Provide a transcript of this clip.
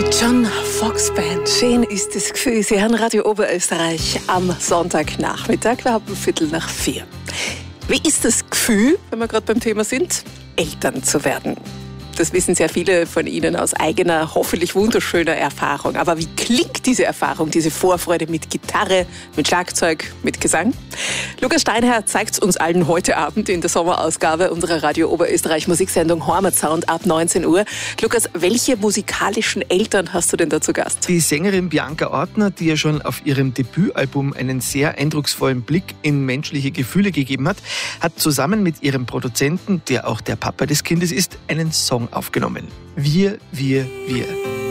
John Fox Band, schön ist das Gefühl. Sie hören Radio Oberösterreich am Sonntagnachmittag. Wir haben 3:45. Wie ist das Gefühl, wenn wir gerade beim Thema sind, Eltern zu werden? Das wissen sehr viele von Ihnen aus eigener, hoffentlich wunderschöner Erfahrung. Aber wie klingt diese Erfahrung, diese Vorfreude mit Gitarre, mit Schlagzeug, mit Gesang? Lukas Steinherr zeigt es uns allen heute Abend in der Sommerausgabe unserer Radio Oberösterreich Musiksendung Heimatsound ab 19 Uhr. Lukas, welche musikalischen Eltern hast du denn da zu Gast? Die Sängerin Bianca Ortner, die ja schon auf ihrem Debütalbum einen sehr eindrucksvollen Blick in menschliche Gefühle gegeben hat, hat zusammen mit ihrem Produzenten, der auch der Papa des Kindes ist, einen Song aufgenommen. Wir.